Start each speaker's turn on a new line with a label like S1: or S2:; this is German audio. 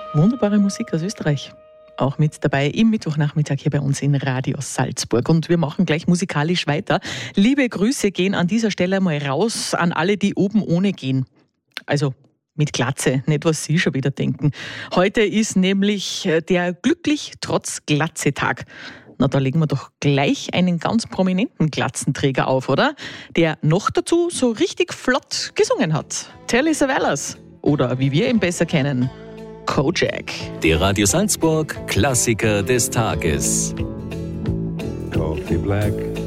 S1: Wunderbare Musik aus Österreich. Auch mit dabei im Mittwochnachmittag hier bei uns in Radio Salzburg. Und wir machen gleich musikalisch weiter. Liebe Grüße gehen an dieser Stelle mal raus an alle, die oben ohne gehen. Also mit Glatze, nicht was Sie schon wieder denken. Heute ist nämlich der Glücklich trotz Glatze-Tag. Na, da legen wir doch gleich einen ganz prominenten Glatzenträger auf, oder? Der noch dazu so richtig flott gesungen hat. Telly Savalas. Oder wie wir ihn besser kennen, Kojak.
S2: Der Radio Salzburg Klassiker des Tages.
S3: Coffee black.